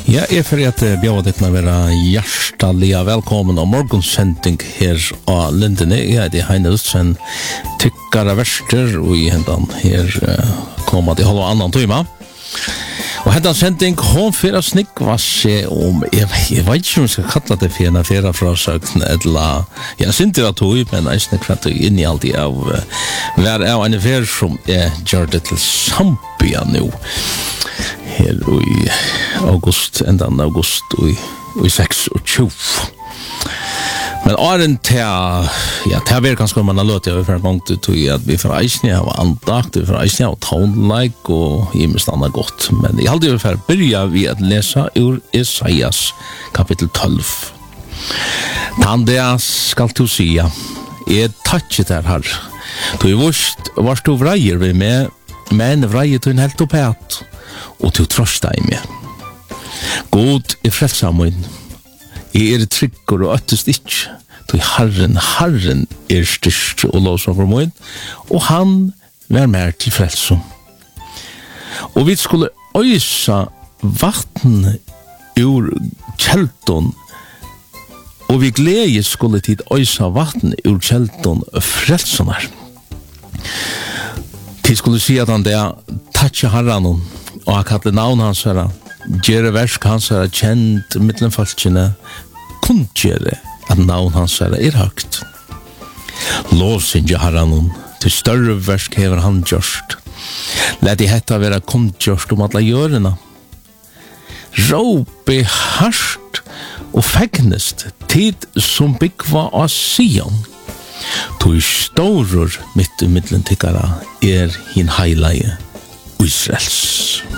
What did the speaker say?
Ja, för att bjuda dig att vara hjärtaliga välkommen och morgonsending här av Lindene. Jag heter Heinelsen, tyckare värster och i händan här kommer det hålla annan timme. Och händan sending hon för snickva sig om jag vet inte om jag ska kalla det för en affära frasökn eller jag syns inte att tog men jag snackar att in i allt av var är en affär som är gjort till Zambia nu. Her i august, endan august i 26. Men åren til, ja, til vi ganske man har løt, jeg for mange til at vi fra Eisne har andakt, vi fra Eisne har townlike og i mest annet godt. Men jeg hadde jo for å begynne vi at lese ur Esaias kapittel 12. Tande skal du sia, touchet der her. Du varst du vreier vi med, men vreier du en helt opphet. Og til trøsta i meg. God frelsamun. Jeg tryggur og øttest ikke. Til Herren styrst og låsa for mun. Og han var mer til frelsum. Og vi skulle øysa vatten ur kjelton. Og vi glede skulle tid øysa vatten ur kjelton frelsunar. Til skulle si at han der tatcha herranon. Og han kallte navn hans her, gjøre versk hans her, kjent mittenfalskene, kun gjøre at navn hans her høgt. Lovsynge herren, til større versk hever han gjørst. Let i hetta være kun gjørst om alle gjørene. Råpe harst og fegnest, tid som byggva av Sion. Tog stårer mitt i mittlentykkara hin heilige Israels.